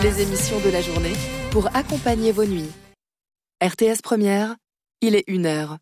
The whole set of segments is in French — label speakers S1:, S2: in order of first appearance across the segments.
S1: les émissions de la journée pour accompagner vos nuits. RTS Première, il est 1h.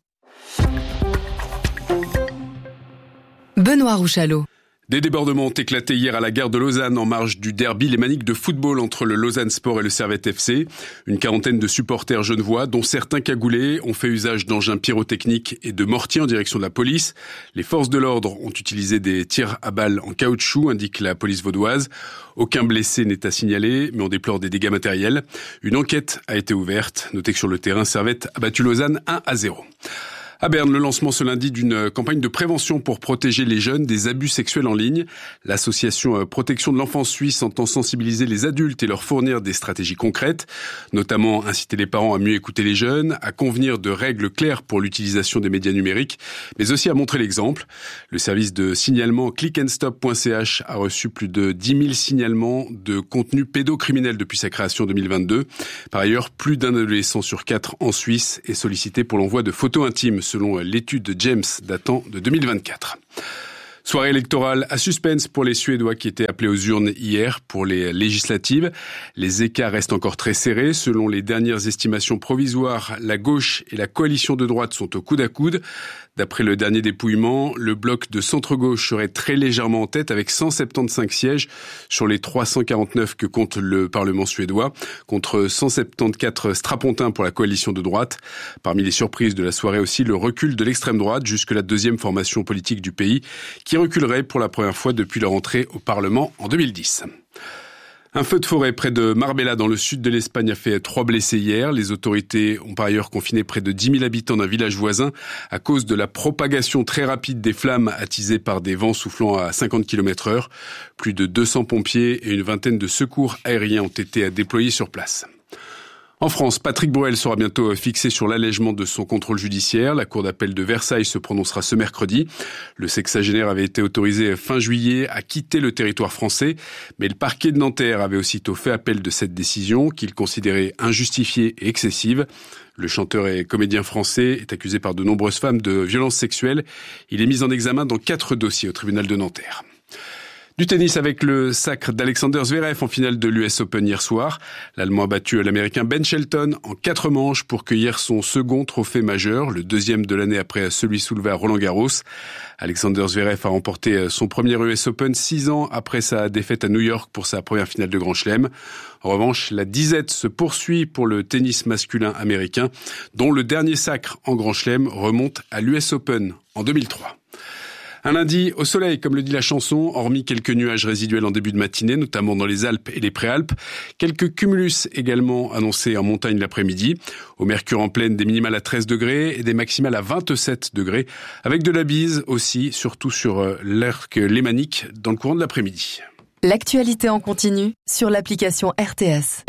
S1: Benoît Rouchalot.
S2: Des débordements ont éclaté hier à la gare de Lausanne en marge du derby lémanique de football entre le Lausanne Sport et le Servette FC. Une quarantaine de supporters genevois, dont certains cagoulés, ont fait usage d'engins pyrotechniques et de mortiers en direction de la police. Les forces de l'ordre ont utilisé des tirs à balles en caoutchouc, indique la police vaudoise. Aucun blessé n'est à signaler, mais on déplore des dégâts matériels. Une enquête a été ouverte. Notez que sur le terrain, Servette a battu Lausanne 1-0. À Berne, le lancement ce lundi d'une campagne de prévention pour protéger les jeunes des abus sexuels en ligne. L'association Protection de l'enfance suisse entend sensibiliser les adultes et leur fournir des stratégies concrètes, notamment inciter les parents à mieux écouter les jeunes, à convenir de règles claires pour l'utilisation des médias numériques, mais aussi à montrer l'exemple. Le service de signalement clickandstop.ch a reçu plus de 10 000 signalements de contenu pédocriminel depuis sa création en 2022. Par ailleurs, plus d'un adolescent sur 4 en Suisse est sollicité pour l'envoi de photos intimes, selon l'étude de James datant de 2024. Soirée électorale à suspense pour les Suédois qui étaient appelés aux urnes hier pour les législatives. Les écarts restent encore très serrés. Selon les dernières estimations provisoires, la gauche et la coalition de droite sont au coude à coude. D'après le dernier dépouillement, le bloc de centre-gauche serait très légèrement en tête avec 175 sièges sur les 349 que compte le Parlement suédois, contre 174 strapontins pour la coalition de droite. Parmi les surprises de la soirée aussi, le recul de l'extrême droite, jusque la deuxième formation politique du pays, qui reculerait pour la première fois depuis leur entrée au Parlement en 2010. Un feu de forêt près de Marbella dans le sud de l'Espagne a fait 3 blessés hier. Les autorités ont par ailleurs confiné près de 10 000 habitants d'un village voisin à cause de la propagation très rapide des flammes attisées par des vents soufflant à 50 km/h. Plus de 200 pompiers et une vingtaine de secours aériens ont été déployés sur place. En France, Patrick Bruel sera bientôt fixé sur l'allègement de son contrôle judiciaire. La cour d'appel de Versailles se prononcera ce mercredi. Le sexagénaire avait été autorisé fin juillet à quitter le territoire français, mais le parquet de Nanterre avait aussitôt fait appel de cette décision qu'il considérait injustifiée et excessive. Le chanteur et comédien français est accusé par de nombreuses femmes de violences sexuelles. Il est mis en examen dans 4 dossiers au tribunal de Nanterre. Du tennis avec le sacre d'Alexander Zverev en finale de l'US Open hier soir. L'Allemand a battu l'Américain Ben Shelton en 4 manches pour cueillir son second trophée majeur, le 2e de l'année après celui soulevé à Roland-Garros. Alexander Zverev a remporté son premier US Open 6 ans après sa défaite à New York pour sa première finale de Grand Chelem. En revanche, la disette se poursuit pour le tennis masculin américain, dont le dernier sacre en Grand Chelem remonte à l'US Open en 2003. Un lundi au soleil, comme le dit la chanson, hormis quelques nuages résiduels en début de matinée, notamment dans les Alpes et les Préalpes. Quelques cumulus également annoncés en montagne l'après-midi. Au mercure en pleine, des minimales à 13 degrés et des maximales à 27 degrés. Avec de la bise aussi, surtout sur l'arc lémanique dans le courant de l'après-midi.
S1: L'actualité en continu sur l'application RTS.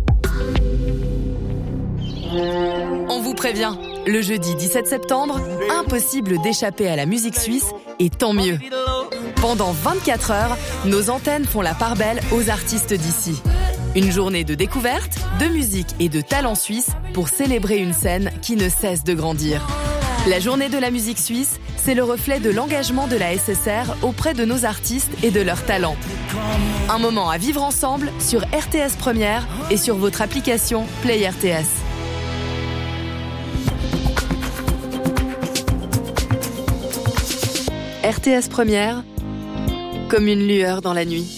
S1: On vous prévient, le jeudi 17 septembre, impossible d'échapper à la musique suisse et tant mieux. Pendant 24 heures, nos antennes font la part belle aux artistes d'ici. Une journée de découverte, de musique et de talent suisse pour célébrer une scène qui ne cesse de grandir. La journée de la musique suisse, c'est le reflet de l'engagement de la SSR auprès de nos artistes et de leurs talents. Un moment à vivre ensemble sur RTS Première et sur votre application Play RTS. RTS Première, comme une lueur dans la nuit.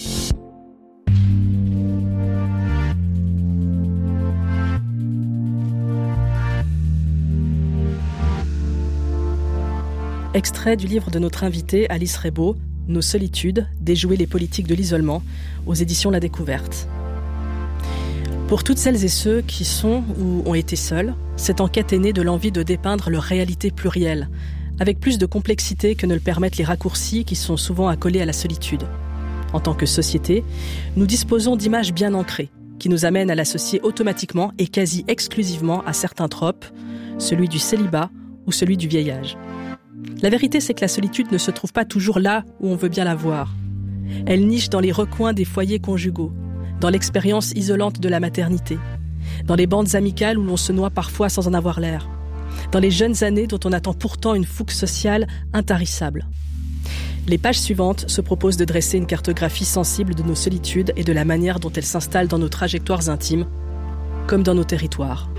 S3: Extrait du livre de notre invitée Alice Rebaud, Nos solitudes, déjouer les politiques de l'isolement, aux éditions La Découverte. Pour toutes celles et ceux qui sont ou ont été seuls, cette enquête est née de l'envie de dépeindre leur réalité plurielle, avec plus de complexité que ne le permettent les raccourcis qui sont souvent accolés à la solitude. En tant que société, nous disposons d'images bien ancrées, qui nous amènent à l'associer automatiquement et quasi exclusivement à certains tropes, celui du célibat ou celui du vieil âge. La vérité, c'est que la solitude ne se trouve pas toujours là où on veut bien la voir. Elle niche dans les recoins des foyers conjugaux, dans l'expérience isolante de la maternité, dans les bandes amicales où l'on se noie parfois sans en avoir l'air, dans les jeunes années dont on attend pourtant une fougue sociale intarissable. Les pages suivantes se proposent de dresser une cartographie sensible de nos solitudes et de la manière dont elles s'installent dans nos trajectoires intimes, comme dans nos territoires.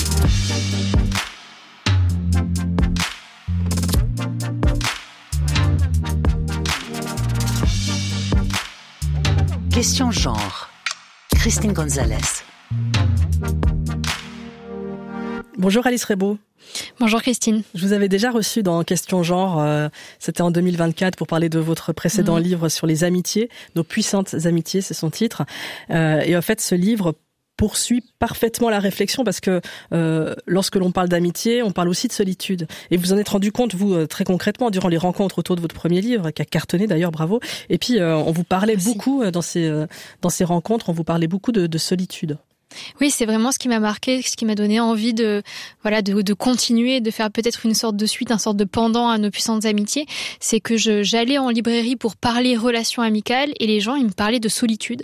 S4: Question genre. Christine Gonzalez.
S3: Bonjour Alice Rebaud.
S5: Bonjour Christine.
S3: Je vous avais déjà reçu dans Question genre, c'était en 2024 pour parler de votre précédent livre sur les amitiés, nos puissantes amitiés, c'est son titre. Et en fait, ce livre poursuit parfaitement la réflexion parce que lorsque l'on parle d'amitié, on parle aussi de solitude. Et vous en êtes rendu compte, vous, très concrètement, durant les rencontres autour de votre premier livre, qui a cartonné d'ailleurs, bravo. Et puis, on vous parlait beaucoup dans ces rencontres, on vous parlait beaucoup de solitude.
S5: Oui, c'est vraiment ce qui m'a marqué, ce qui m'a donné envie de continuer, de faire peut-être une sorte de suite, une sorte de pendant à nos puissantes amitiés. C'est que j'allais en librairie pour parler relations amicales et les gens, ils me parlaient de solitude.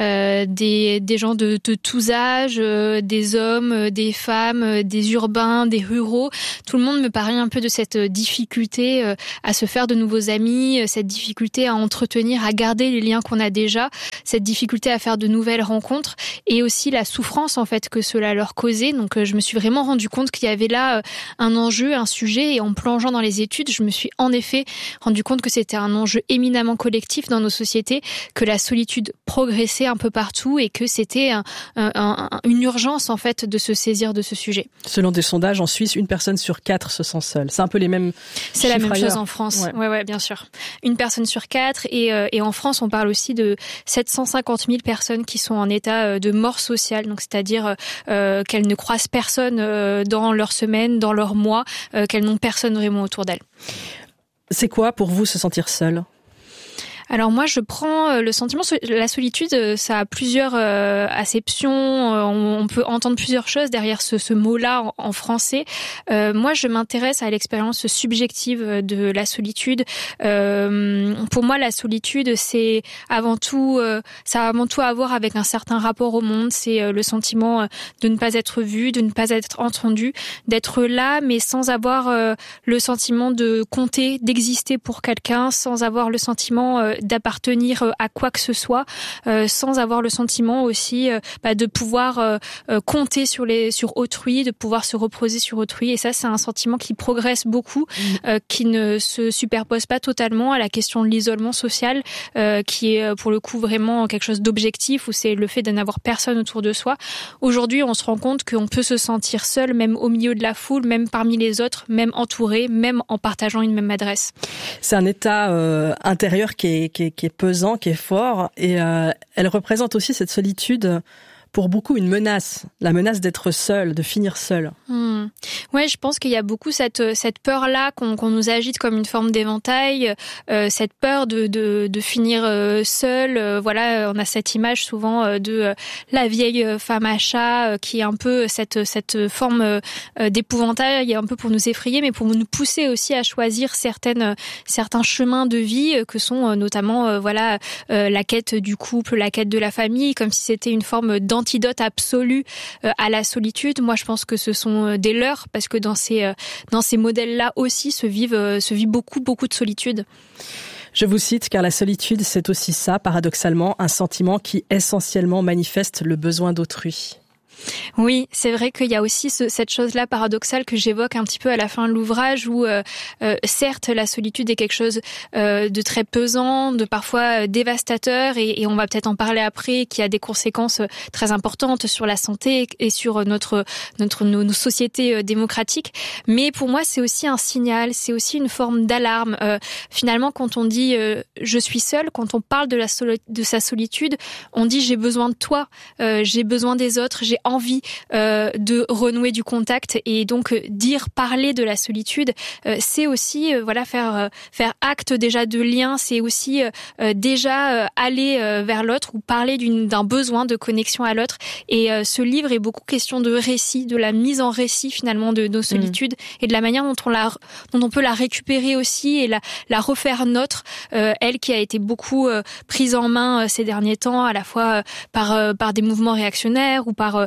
S5: Des gens de tous âges, des hommes, des femmes, des urbains, des ruraux. Tout le monde me parlait un peu de cette difficulté à se faire de nouveaux amis, cette difficulté à entretenir, à garder les liens qu'on a déjà, cette difficulté à faire de nouvelles rencontres et aussi la souffrance en fait que cela leur causait. Donc je me suis vraiment rendu compte qu'il y avait là un enjeu, un sujet, et en plongeant dans les études, je me suis en effet rendu compte que c'était un enjeu éminemment collectif dans nos sociétés, que la solitude progressait un peu partout et que c'était une urgence en fait de se saisir de ce sujet. Selon
S3: des sondages en Suisse, 1 personne sur 4 se sent seule. C'est un peu les mêmes
S5: C'est la même
S3: ailleurs.
S5: chose en France. Ouais, bien sûr. 1 personne sur 4 et en France, on parle aussi de 750 000 personnes qui sont en état de mort sociale. Donc c'est-à-dire qu'elles ne croisent personne dans leur semaine, dans leur mois, qu'elles n'ont personne vraiment autour d'elles.
S3: C'est quoi pour vous se sentir seule ?
S5: Alors moi, je prends le sentiment, la solitude, ça a plusieurs acceptions. On peut entendre plusieurs choses derrière ce mot-là en français. Moi, je m'intéresse à l'expérience subjective de la solitude. Pour moi, la solitude, c'est avant tout, ça a avant tout à voir avec un certain rapport au monde. C'est le sentiment de ne pas être vu, de ne pas être entendu, d'être là, mais sans avoir le sentiment de compter, d'exister pour quelqu'un, sans avoir le sentiment d'appartenir à quoi que ce soit, sans avoir le sentiment aussi de pouvoir compter sur autrui, de pouvoir se reposer sur autrui. Et ça, c'est un sentiment qui progresse beaucoup, qui ne se superpose pas totalement à la question de l'isolement social, qui est pour le coup vraiment quelque chose d'objectif, où c'est le fait de n'avoir personne autour de soi. Aujourd'hui, on se rend compte qu'on peut se sentir seul, même au milieu de la foule, même parmi les autres, même entouré, même en partageant une même adresse.
S3: C'est un état intérieur qui est pesant, qui est fort, et elle représente aussi cette solitude pour beaucoup une menace, la menace d'être seul, de finir seul.
S5: Ouais, je pense qu'il y a beaucoup cette peur-là qu'on nous agite comme une forme d'éventail, cette peur de finir seul. Voilà, on a cette image souvent de la vieille femme à chat qui est un peu cette forme d'épouvantail, un peu pour nous effrayer, mais pour nous pousser aussi à choisir certains chemins de vie que sont notamment la quête du couple, la quête de la famille, comme si c'était une forme d'antidote absolu à la solitude. Moi, je pense que ce sont des leurres, parce que dans ces modèles-là aussi se vit beaucoup de solitude.
S3: Je vous cite, car la solitude, c'est aussi ça, paradoxalement, un sentiment qui essentiellement manifeste le besoin d'autrui.
S5: Oui, c'est vrai qu'il y a aussi cette chose-là paradoxale que j'évoque un petit peu à la fin de l'ouvrage où, certes, la solitude est quelque chose de très pesant, de parfois dévastateur, et on va peut-être en parler après, qui a des conséquences très importantes sur la santé et sur nos sociétés démocratiques. Mais pour moi, c'est aussi un signal, c'est aussi une forme d'alarme. Finalement, quand on dit je suis seule, quand on parle de sa solitude, on dit j'ai besoin de toi, j'ai besoin des autres, j'ai envie de renouer du contact, et donc parler de la solitude, c'est aussi faire acte déjà de lien, c'est aussi déjà aller vers l'autre ou parler d'un besoin de connexion à l'autre. Et ce livre est beaucoup question de récit, de la mise en récit finalement de nos solitudes et de la manière dont on peut la récupérer aussi et la refaire nôtre, elle qui a été beaucoup prise en main ces derniers temps, à la fois par des mouvements réactionnaires ou par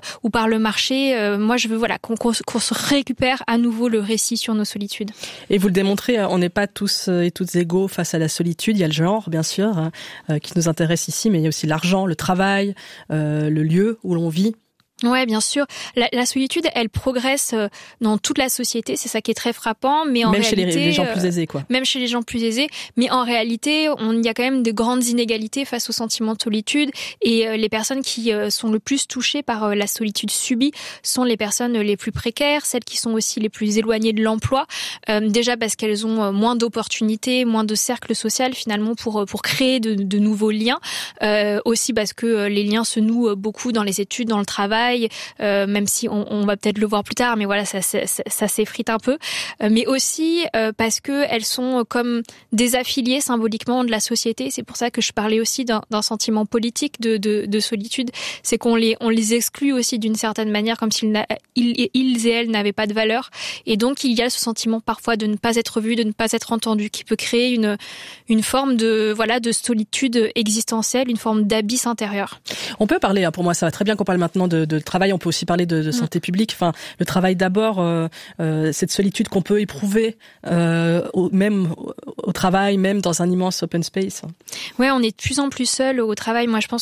S5: ou par le marché. Moi, je veux qu'on se récupère à nouveau le récit sur nos solitudes.
S3: Et vous le démontrez, on n'est pas tous et toutes égaux face à la solitude. Il y a le genre, bien sûr, qui nous intéresse ici, mais il y a aussi l'argent, le travail, le lieu où l'on vit.
S5: Ouais, bien sûr. La solitude, elle progresse dans toute la société. C'est ça qui est très frappant. Mais en réalité,
S3: même chez les gens plus aisés, quoi.
S5: Même chez les gens plus aisés. Mais en réalité, il y a quand même de grandes inégalités face au sentiment de solitude. Et les personnes qui sont le plus touchées par la solitude subie sont les personnes les plus précaires, celles qui sont aussi les plus éloignées de l'emploi. Déjà parce qu'elles ont moins d'opportunités, moins de cercle social finalement pour créer de nouveaux liens. Aussi parce que les liens se nouent beaucoup dans les études, dans le travail. Même si on va peut-être le voir plus tard, mais voilà, ça s'effrite un peu. Mais aussi parce que elles sont comme désaffiliées symboliquement de la société. C'est pour ça que je parlais aussi d'un sentiment politique de solitude. C'est qu'on les exclut aussi d'une certaine manière, comme s'ils et elles n'avaient pas de valeur. Et donc il y a ce sentiment parfois de ne pas être vu, de ne pas être entendu, qui peut créer une forme de solitude existentielle, une forme d'abysse intérieur.
S3: On peut parler, pour moi ça va très bien qu'on parle maintenant de travail, on peut aussi parler de santé publique. Enfin, le travail d'abord, cette solitude qu'on peut éprouver même au travail, même dans un immense open space.
S5: Ouais, on est de plus en plus seul au travail. Moi, je pense